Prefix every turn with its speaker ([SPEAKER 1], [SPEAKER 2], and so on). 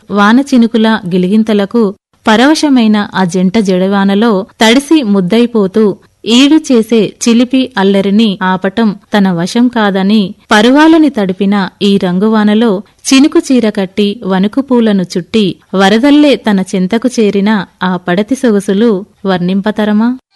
[SPEAKER 1] వాన చినుకుల గిలిగింతలకు పరవశమైన ఆ జంట జడవానలో తడిసి ముద్దయిపోతూ ఈడు చేసే చిలిపి అల్లరిని ఆపటం తన వశం కాదని పరువాలని తడిపిన ఈ రంగువానలో చినుకు చీర కట్టి వణుకు పూలను చుట్టి వరదల్లే తన చెంతకు చేరిన ఆ పడతి సొగసులు వర్ణింపతరమా?